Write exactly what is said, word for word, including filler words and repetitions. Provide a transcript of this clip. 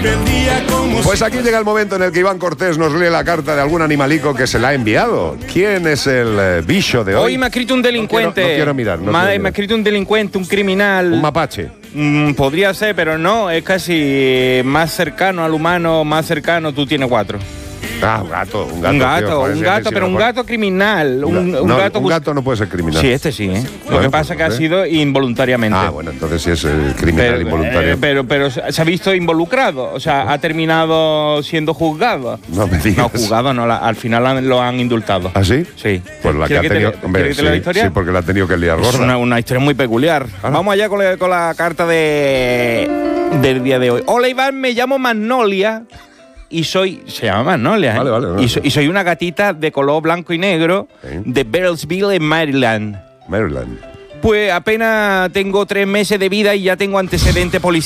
vive el día como Pues aquí llega el momento en el que Iván Cortés nos lee la carta de algún animalico que se la ha enviado. ¿Quién es el eh, bicho de hoy? Hoy me ha escrito un delincuente. No quiero, no quiero mirar. No me, quiero ha- mirar. me ha escrito un delincuente, un criminal. Un mapache. Mm, podría ser, pero no, es casi más cercano al humano, más cercano, tú tienes cuatro. Ah, un gato. Un gato, Un gato, tío, joder, un si gato, es que si pero no un fue- gato criminal. Un, No, un no, gato un bus- gato no puede ser criminal. Sí, este sí, ¿eh? Lo Bueno, que pasa pues, que ha ¿eh? sido involuntariamente. Ah, bueno, entonces sí es eh, criminal pero, involuntario. eh, pero, pero se ha visto involucrado, o sea, ha terminado siendo juzgado. No me digas. No, juzgado no, la- al final han- lo han indultado. ¿Ah, sí? Sí. Pues la que ha ¿Quieres tenido. te- Hombre, quieres que te sí, lea la historia? sí, porque la ha tenido que liar Es gorda. una, una historia muy peculiar. Vamos allá con la, con la carta de del día de hoy. Hola Iván, me llamo Magnolia y soy... Se llama Magnolia, ¿eh? Vale, vale, vale. Y, so- y soy una gatita de color blanco y negro Sí. de Bearsville en Maryland. Maryland. Pues apenas tengo tres meses de vida y ya tengo antecedentes policiales.